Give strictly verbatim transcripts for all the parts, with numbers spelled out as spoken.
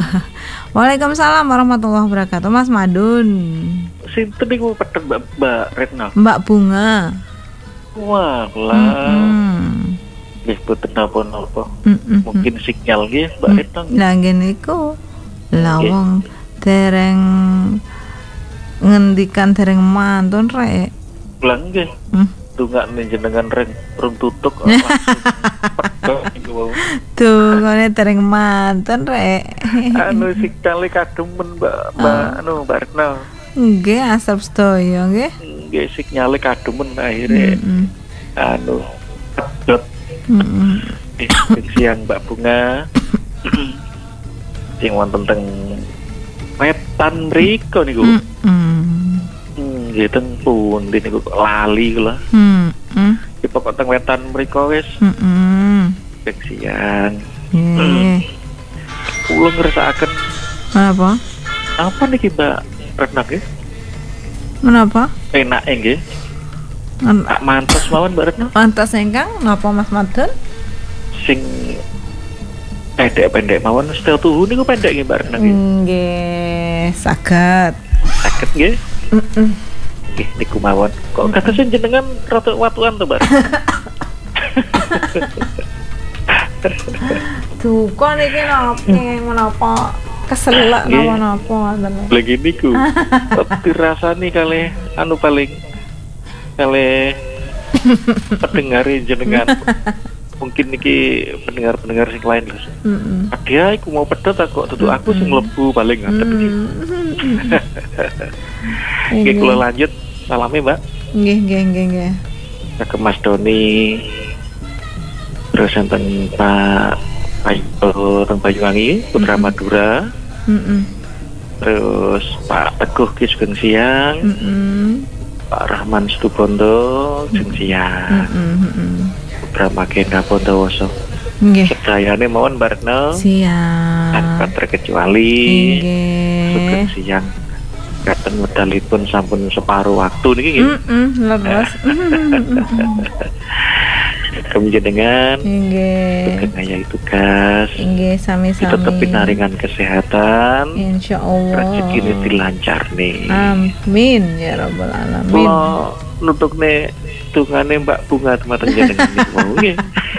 Waalaikumsalam warahmatullahi wabarakatuh. Mas Madun. Sinten niku pedhet Mbak Mbak Retno? Mbak Bunga. Wah, lah. Mm-mm. Nggih boten napa-napa. Mm-mm. Mungkin sinyal nggih Mbak Mm. Retno. Lah ngene iku lawang dereng ngendikan dereng mantun rek. Lah nggih. Hmm. Dungakne jenengan reng rung tutuk langsung pedhot niku wau. Tuh ngene dereng mantun rek. Anu sinyale kademen Mbak Mbak anu Mbak Retno. Nggih asap sedaya nggih. Nggih sinyale kademen akhire Mm-mm. anu pedhot. Mm-mm. Eh, siang Mbak Bunga. Sing wonten teng Wetan mriko niku. Mm-mm. Nggih teng pundi niku kok lali kula. Mm-mm. Di pokok teng Wetan mriko wis Mm-mm. sing siang. Nggih. Kula ngrasakaken Menapa? apa niki Mbak Retno nggih? Menapa? Enake nggih. An- Tak mantos mawon Mbak Retno. Pantas engkang napa Mas Madun? Sing pendek-pendek mawon setel tuhu niku pendek nggih Mbak Retno nggih. Nggih, saged. Saged nggih. Mm-mm. Nggih niku mawon. Kok kados jenengan rada watuan to Mbak Retno? Duka niki napa menapa keselak Nggih. napa-napa ngoten. Lagi niku. Dirasani kalih anu paling kalih pendengar jenengan. Mungkin niki pendengar-pendengar sing lain lho. Heeh. Dia iku mau pedhot kok tutu aku sing mlebu paling ngaten iki. Nggih kula lanjut salame Mbak. Nggih, nggih, nggih, nggih. Ke Mas Doni. Terus enten Pak Ayu teng Banyuwangi, Putra Madura. Heeh. Terus Pak Teguh Ki Sugeng Siang, Heeh. Pak Rahman Situbondo Sugeng Siang, Heeh. Putra Magenda Bondowoso. Nggih. Sedayane mawon Mbak Retno tanpa Siap. terkecuali Sugeng Nggih. Siang. Katen medalipun sampun separuh waktu niki nggih. Heeh, leres. Kami jenengan Nggih. Sugeng ayahi tugas. Nggih, sami-sami. Ditetepi naringan kesehatan. Insyaallah. Rezekine dilancarne. Amin ya rabbal alamin. Kula nutukne dungane Mbak Bunga teman jenengan niku mau nggih.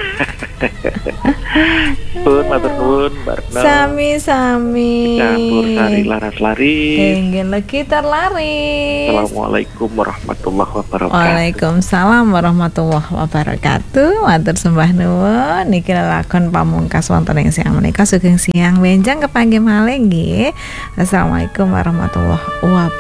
Pun matur nuwun Mbak Retno. Sami-sami. Campur sari laras lari. Ingin lagi terlaris. Assalamualaikum warahmatullahi wabarakatuh. Waalaikumsalam warahmatullahi wabarakatuh. Matur sembah nuwun. Niki lakon pamungkas wonten ing siang menika Sugeng Siang benjang kepanggih malih nggih. Assalamualaikum warahmatullahi wabarakatuh.